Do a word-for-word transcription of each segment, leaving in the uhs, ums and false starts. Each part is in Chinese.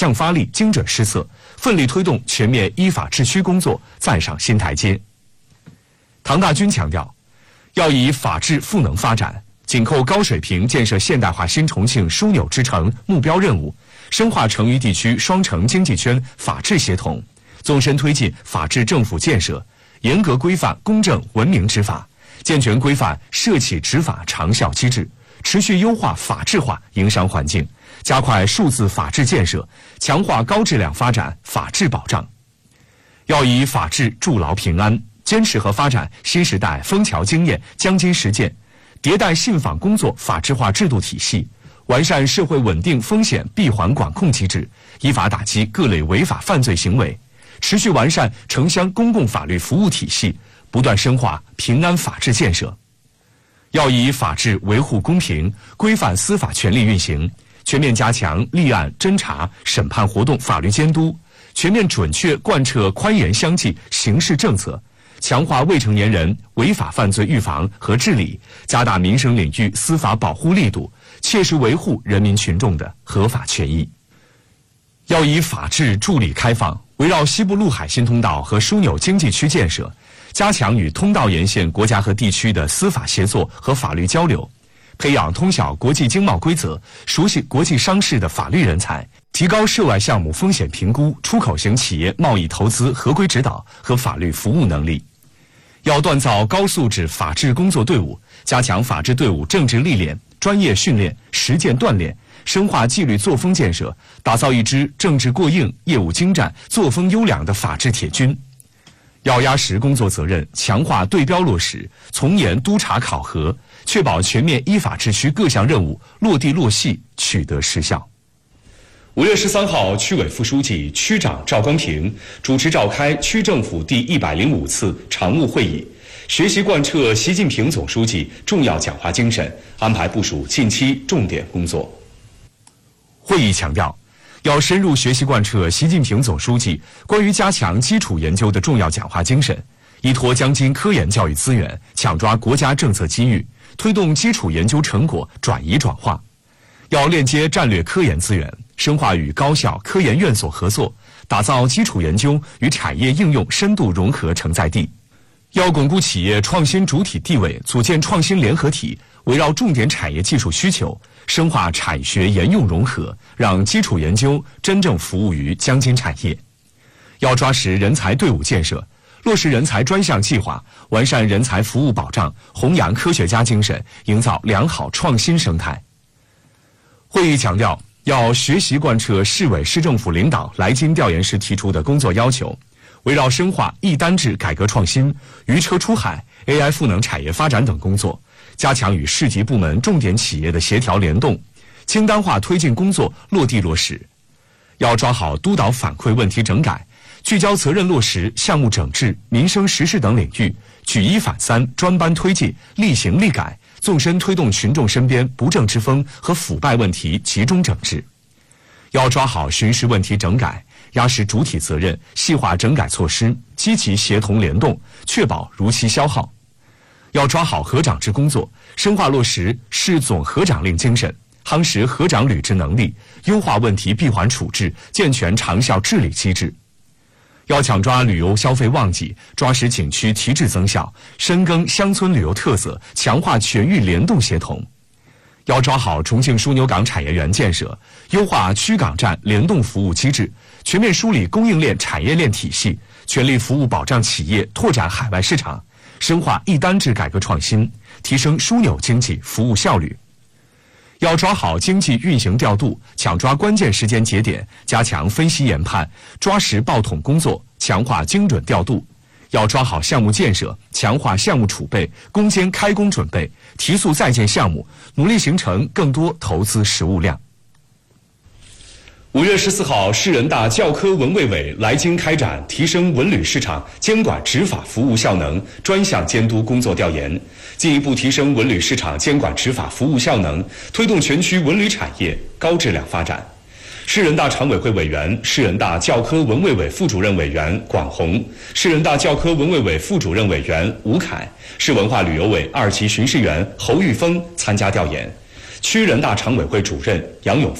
向发力、精准施策，奋力推动全面依法治区工作再上新台阶。唐大军强调，要以法治赋能发展，紧扣高水平建设现代化新重庆枢纽之城目标任务，深化成渝地区双城经济圈法治协同，纵深推进法治政府建设，严格规范公正文明执法，健全规范涉企执法长效机制，持续优化法治化营商环境，加快数字法治建设，强化高质量发展法治保障。要以法治筑牢平安，坚持和发展新时代枫桥经验、江津实践，迭代信访工作法治化制度体系，完善社会稳定风险闭环管控机制，依法打击各类违法犯罪行为，持续完善城乡公共法律服务体系，不断深化平安法治建设。要以法治维护公平，规范司法权力运行，全面加强立案、侦查、审判活动法律监督，全面准确贯彻宽严相济刑事政策，强化未成年人违法犯罪预防和治理，加大民生领域司法保护力度，切实维护人民群众的合法权益。要以法治助力开放，围绕西部陆海新通道和枢纽经济区建设，加强与通道沿线国家和地区的司法协作和法律交流，培养通晓国际经贸规则、熟悉国际商事的法律人才，提高涉外项目风险评估、出口型企业贸易投资合规指导和法律服务能力。要锻造高素质法治工作队伍，加强法治队伍政治历练、专业训练、实践锻炼，深化纪律作风建设，打造一支政治过硬、业务精湛、作风优良的法治铁军。要压实工作责任，强化对标落实，从严督查考核，确保全面依法治区各项任务落地落细，取得实效。五月十三号，区委副书记、区长赵光平主持召开区政府第一百零五次常务会议，学习贯彻习近平总书记重要讲话精神，安排部署近期重点工作。会议强调，要深入学习贯彻习近平总书记关于加强基础研究的重要讲话精神，依托江津科研教育资源，抢抓国家政策机遇，推动基础研究成果转移转化。要链接战略科研资源，深化与高校、科研院所合作，打造基础研究与产业应用深度融合承载地。要巩固企业创新主体地位，组建创新联合体，围绕重点产业技术需求，深化产学研用融合，让基础研究真正服务于江津产业。要抓实人才队伍建设，落实人才专项计划，完善人才服务保障，弘扬科学家精神，营造良好创新生态。会议强调，要学习贯彻市委市政府领导来津调研时提出的工作要求，围绕深化一单制改革创新、渔车出海、A I 赋能产业发展等工作，加强与市级部门重点企业的协调联动，清单化推进工作落地落实。要抓好督导反馈问题整改，聚焦责任落实项目整治、民生实事等领域，举一反三，专班推进，立行立改，纵深推动群众身边不正之风和腐败问题集中整治。要抓好巡视问题整改，压实主体责任，细化整改措施，积极协同联动，确保如期消耗。要抓好合长制工作，深化落实市总合长令精神，夯实合长履职能力，优化问题闭环处置，健全长效治理机制。要抢抓旅游消费旺季，抓实景区提质增效，深耕乡村旅游特色，强化全域联动协同。要抓好重庆枢纽港产业园建设，优化区港站联动服务机制，全面梳理供应链产业链体系，全力服务保障企业拓展海外市场，深化一单制改革创新，提升枢纽经济服务效率。要抓好经济运行调度，抢抓关键时间节点，加强分析研判，抓实报统工作，强化精准调度。要抓好项目建设，强化项目储备，攻坚开工准备，提速在建项目，努力形成更多投资实物量。五月十四号，市人大教科文卫委来津开展提升文旅市场监管执法服务效能专项监督工作调研，进一步提升文旅市场监管执法服务效能，推动全区文旅产业高质量发展。市人大常委会委员、市人大教科文卫委副主任委员广红，市人大教科文卫委副主任委员吴凯，市文化旅游委二级巡视员侯玉峰参加调研。区人大常委会主任杨永芳、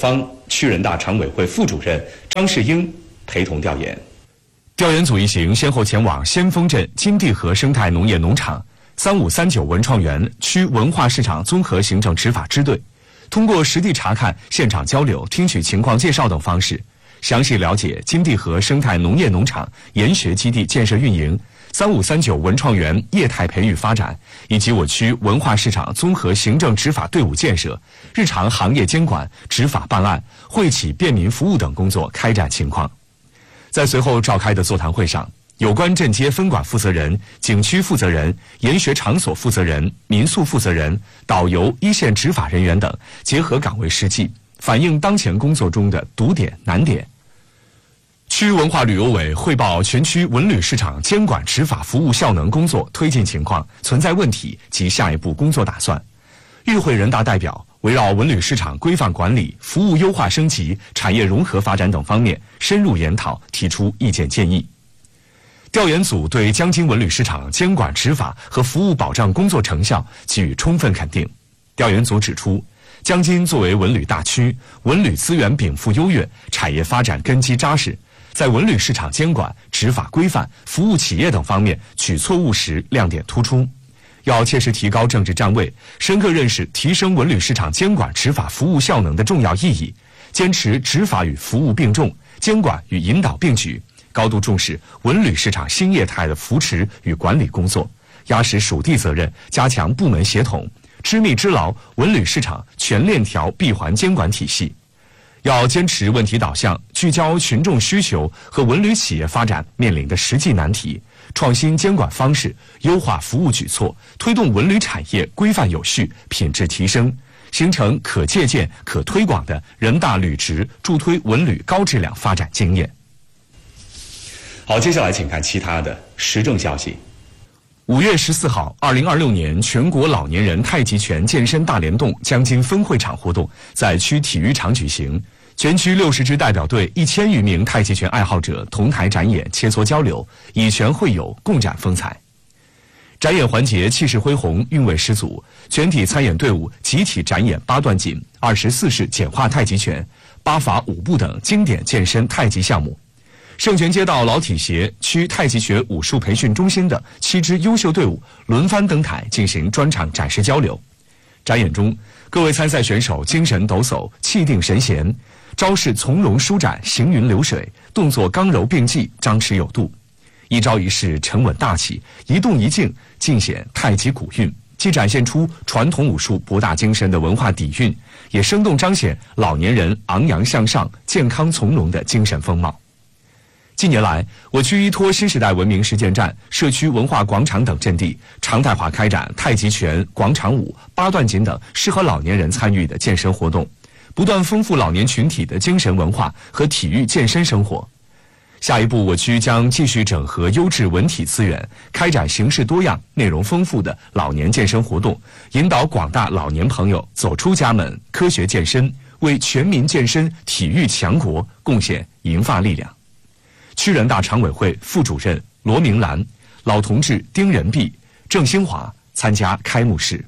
区人大常委会副主任张世英陪同调研。调研组一行先后前往先锋镇金地河生态农业农场、三五三九文创园区文化市场综合行政执法支队，通过实地查看、现场交流、听取情况介绍等方式，详细了解金地河生态农业农场研学基地建设运营、三五三九文创园业态培育发展以及我区文化市场综合行政执法队伍建设、日常行业监管、执法办案、惠企便民服务等工作开展情况。在随后召开的座谈会上，有关镇街分管负责人、景区负责人、研学场所负责人、民宿负责人、导游、一线执法人员等结合岗位实际，反映当前工作中的堵点难点。区文化旅游委汇报全区文旅市场监管执法服务效能工作推进情况、存在问题及下一步工作打算。与会人大代表围绕文旅市场规范管理、服务优化升级、产业融合发展等方面深入研讨，提出意见建议。调研组对江津文旅市场监管执法和服务保障工作成效给予充分肯定。调研组指出，江津作为文旅大区，文旅资源禀赋优越，产业发展根基扎实，在文旅市场监管、执法规范、服务企业等方面举措务实，亮点突出。要切实提高政治站位，深刻认识提升文旅市场监管执法服务效能的重要意义，坚持执法与服务并重，监管与引导并举，高度重视文旅市场新业态的扶持与管理工作，压实属地责任，加强部门协同，织密织牢文旅市场全链条闭环监管体系。要坚持问题导向，聚焦群众需求和文旅企业发展面临的实际难题，创新监管方式，优化服务举措，推动文旅产业规范有序、品质提升，形成可借鉴、可推广的人大履职助推文旅高质量发展经验。好，接下来请看其他的时政消息。五月十四号，二零二六年全国老年人太极拳健身大联动江津分会场活动在区体育场举行。全区六十支代表队、一千余名太极拳爱好者同台展演、切磋交流，以拳会友，共展风采。展演环节气势恢宏，韵味十足。全体参演队伍集体展演八段锦、二十四式简化太极拳、八法五步等经典健身太极项目。圣泉街道老体协区太极拳武术培训中心的七支优秀队伍轮番登台进行专场展示交流。展演中，各位参赛选手精神抖擞，气定神闲，招式从容舒展，行云流水，动作刚柔并济，张弛有度，一招一式沉稳大气，一动一静尽显太极古韵，既展现出传统武术博大精深的文化底蕴，也生动彰显老年人昂扬向上、健康从容的精神风貌。近年来，我区依托新时代文明实践站、社区文化广场等阵地，常态化开展太极拳、广场舞、八段锦等适合老年人参与的健身活动，不断丰富老年群体的精神文化和体育健身生活。下一步，我区将继续整合优质文体资源，开展形式多样、内容丰富的老年健身活动，引导广大老年朋友走出家门，科学健身，为全民健身体育强国贡献银发力量。区人大常委会副主任罗明兰、老同志丁仁弼、郑兴华参加开幕式。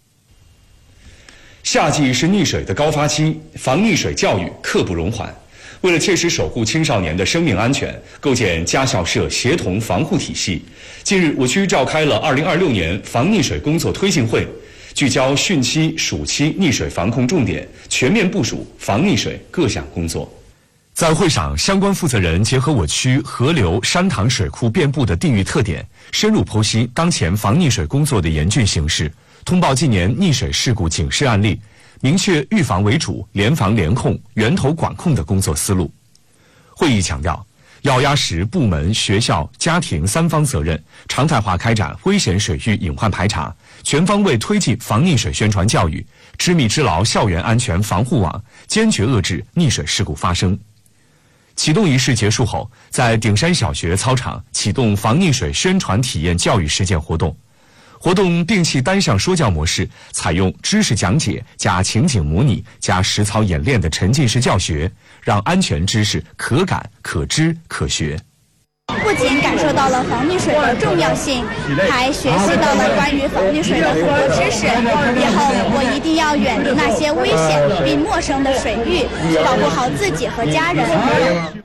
夏季是溺水的高发期，防溺水教育刻不容缓。为了切实守护青少年的生命安全，构建家校社协同防护体系，近日我区召开了二零二六年防溺水工作推进会，聚焦汛期、暑期溺水防控重点，全面部署防溺水各项工作。在会上，相关负责人结合我区河流、山塘水库遍布的地域特点，深入剖析当前防溺水工作的严峻形势，通报近年溺水事故警示案例，明确预防为主、联防联控、源头管控的工作思路。会议强调，要压实部门、学校、家庭三方责任，常态化开展危险水域隐患排查，全方位推进防溺水宣传教育，织密织牢校园安全防护网，坚决遏制溺水事故发生。启动仪式结束后，在顶山小学操场启动防溺水宣传体验教育实践活动。活动摒弃单向说教模式，采用知识讲解加情景模拟加实操演练的沉浸式教学，让安全知识可感、可知、可学。 不仅感受到了防溺水的重要性，还学习到了关于防溺水的很多知识。以后我一定要远离那些危险并陌生的水域，保护好自己和家人。